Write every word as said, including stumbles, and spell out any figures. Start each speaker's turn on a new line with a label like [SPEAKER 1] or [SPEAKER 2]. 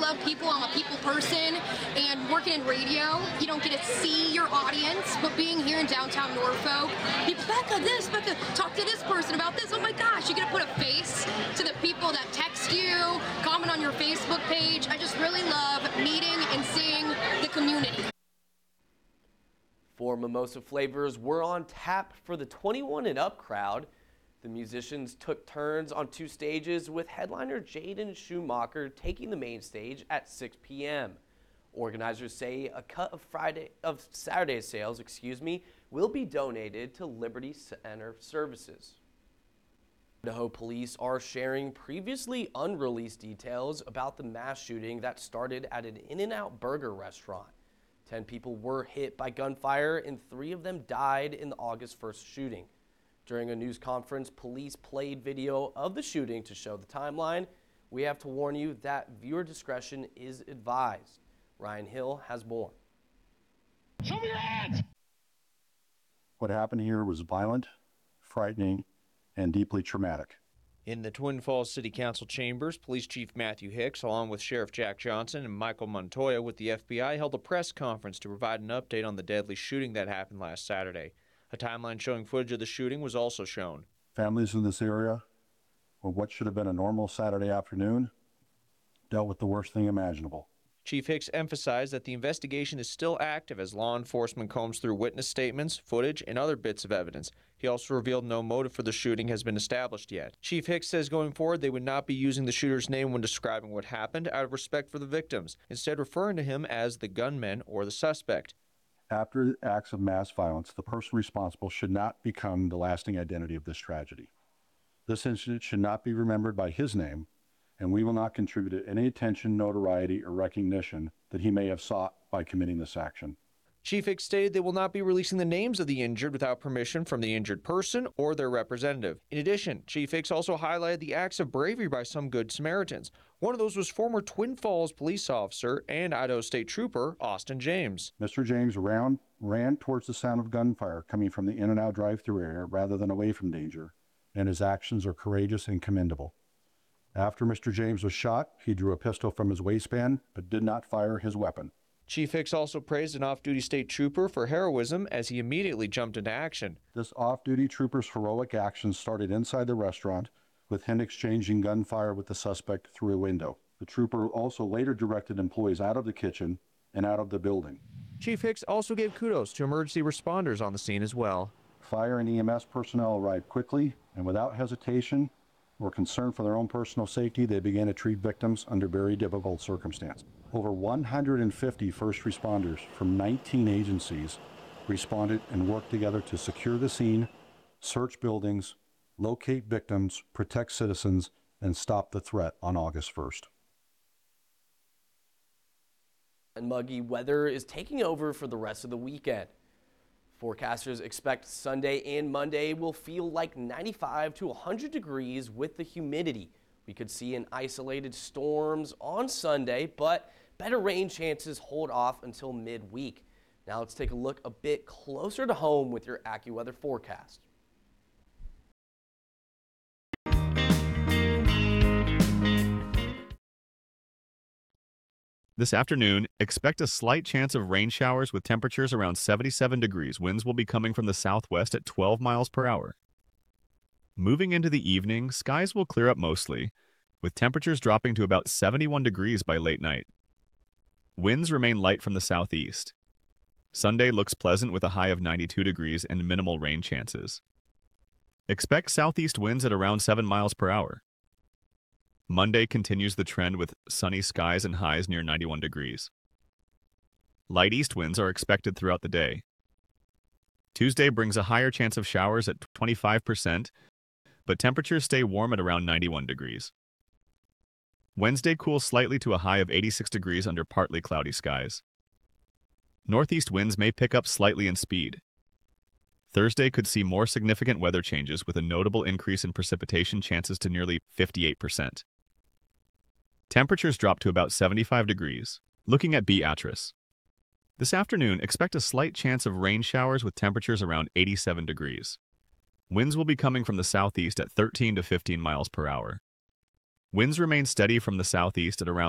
[SPEAKER 1] love people. I'm a people person, and working in radio, you don't get to see your audience, but being here in downtown Norfolk, people, Becca this, Becca, talk to this person about this. Oh my gosh, you get to put a face to the people that text you, comment on your Facebook page. I just really love meeting and seeing the community.
[SPEAKER 2] Four mimosa flavors were on tap for the twenty-one and up crowd. The musicians took turns on two stages, with headliner Jaden Schumacher taking the main stage at six p m Organizers say a cut of Friday of Saturday's sales, excuse me, will be donated to Liberty Center services. Idaho police are sharing previously unreleased details about the mass shooting that started at an In-N-Out burger restaurant. Ten people were hit by gunfire and three of them died in the August first shooting. During a news conference, police played video of the shooting to show the timeline. We have to warn you that viewer discretion is advised. Ryan Hill has more.
[SPEAKER 3] Show me your hands!
[SPEAKER 4] What happened here was violent, frightening, and deeply traumatic.
[SPEAKER 5] In the Twin Falls City Council chambers, Police Chief Matthew Hicks, along with Sheriff Jack Johnson and Michael Montoya with the F B I, held a press conference to provide an update on the deadly shooting that happened last Saturday. A timeline showing footage of the shooting was also shown.
[SPEAKER 4] Families in this area, on what should have been a normal Saturday afternoon, dealt with the worst thing imaginable.
[SPEAKER 5] Chief Hicks emphasized that the investigation is still active as law enforcement combs through witness statements, footage, and other bits of evidence. He also revealed no motive for the shooting has been established yet. Chief Hicks says going forward they would not be using the shooter's name when describing what happened out of respect for the victims, instead referring to him as the gunman or the suspect.
[SPEAKER 4] After acts of mass violence, the person responsible should not become the lasting identity of this tragedy. This incident should not be remembered by his name, and we will not contribute any attention, notoriety, or recognition that he may have sought by committing this action.
[SPEAKER 5] Chief Hicks stated they will not be releasing the names of the injured without permission from the injured person or their representative. In addition, Chief Hicks also highlighted the acts of bravery by some Good Samaritans. One of those was former Twin Falls police officer and Idaho State Trooper Austin James.
[SPEAKER 4] Mister James ran, ran towards the sound of gunfire coming from the In-N-Out drive-thru area rather than away from danger, and his actions are courageous and commendable. After Mister James was shot, he drew a pistol from his waistband but did not fire his weapon.
[SPEAKER 5] Chief Hicks also praised an off-duty state trooper for heroism as he immediately jumped into action.
[SPEAKER 4] This off-duty trooper's heroic action started inside the restaurant, with him exchanging gunfire with the suspect through a window. The trooper also later directed employees out of the kitchen and out of the building.
[SPEAKER 5] Chief Hicks also gave kudos to emergency responders on the scene as well.
[SPEAKER 4] Fire and E M S personnel arrived quickly, and without hesitation or concern for their own personal safety, they began to treat victims under very difficult circumstances. Over one hundred fifty first responders from nineteen agencies responded and worked together to secure the scene, search buildings, locate victims, protect citizens, and stop the threat on August first.
[SPEAKER 2] And muggy weather is taking over for the rest of the weekend. Forecasters expect Sunday and Monday will feel like ninety-five to one hundred degrees with the humidity. We could see an isolated storms on Sunday, but better rain chances hold off until midweek. Now let's take a look a bit closer to home with your AccuWeather forecast.
[SPEAKER 6] This afternoon, expect a slight chance of rain showers with temperatures around seventy-seven degrees. Winds will be coming from the southwest at twelve miles per hour. Moving into the evening, skies will clear up mostly, with temperatures dropping to about seventy-one degrees by late night. Winds remain light from the southeast. Sunday looks pleasant with a high of ninety-two degrees and minimal rain chances. Expect southeast winds at around seven miles per hour. Monday continues the trend with sunny skies and highs near ninety-one degrees. Light east winds are expected throughout the day. Tuesday brings a higher chance of showers at twenty-five percent, but temperatures stay warm at around ninety-one degrees. Wednesday cools slightly to a high of eighty-six degrees under partly cloudy skies. Northeast winds may pick up slightly in speed. Thursday could see more significant weather changes with a notable increase in precipitation chances to nearly fifty-eight percent. Temperatures drop to about seventy-five degrees. Looking at Beatrice. This afternoon, expect a slight chance of rain showers with temperatures around eighty-seven degrees. Winds will be coming from the southeast at thirteen to fifteen miles per hour. Winds remain steady from the southeast at around